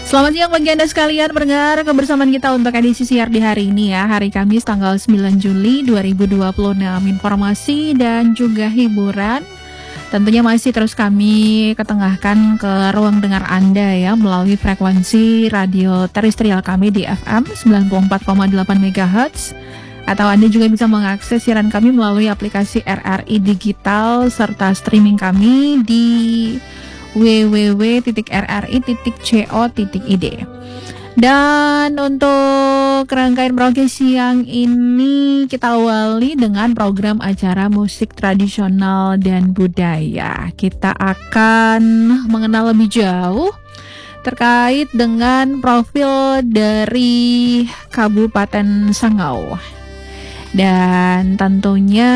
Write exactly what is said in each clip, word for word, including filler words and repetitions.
Selamat siang bagi Anda sekalian pendengar kebersamaan kita untuk edisi siar di hari ini ya, hari Kamis tanggal sembilan Juli dua ribu dua puluh enam. Informasi dan juga hiburan tentunya masih terus kami ketengahkan ke ruang dengar Anda ya melalui frekuensi radio terestrial kami di F M sembilan puluh empat koma delapan megahertz, atau Anda juga bisa mengakses siaran kami melalui aplikasi R R I Digital serta streaming kami di w w w titik r r i titik co titik i d. Dan untuk rangkaian broadcast siang ini kita awali dengan program acara musik tradisional dan budaya. Kita akan mengenal lebih jauh terkait dengan profil dari Kabupaten Sanggau. Dan tentunya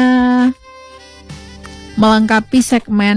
melengkapi segmen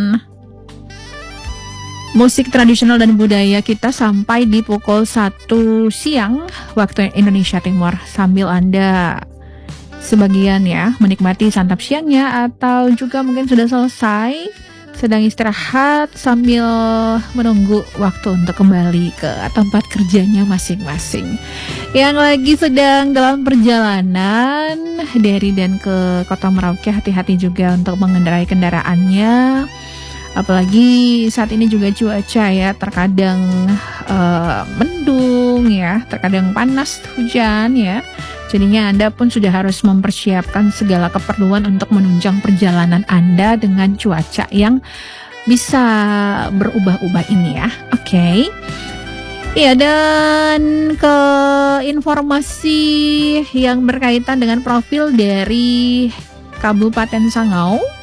musik tradisional dan budaya kita sampai di pukul satu siang waktu Indonesia Timur. Sambil Anda sebagian ya menikmati santap siangnya, atau juga mungkin sudah selesai sedang istirahat sambil menunggu waktu untuk kembali ke tempat kerjanya masing-masing. Yang lagi sedang dalam perjalanan dari dan ke Kota Merauke, hati-hati juga untuk mengendarai kendaraannya. Apalagi saat ini juga cuaca ya terkadang uh, mendung ya, terkadang panas hujan ya. Jadinya Anda pun sudah harus mempersiapkan segala keperluan untuk menunjang perjalanan Anda dengan cuaca yang bisa berubah-ubah ini ya. Oke. Okay. Ya, dan ke informasi yang berkaitan dengan profil dari Kabupaten Sanggau.